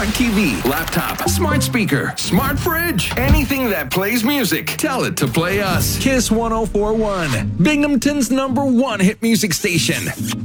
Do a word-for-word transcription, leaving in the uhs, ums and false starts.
smart T V, laptop, smart speaker, smart fridge, anything that plays music. Tell it to play us. Kiss one oh four point one, Binghamton's number one hit music station.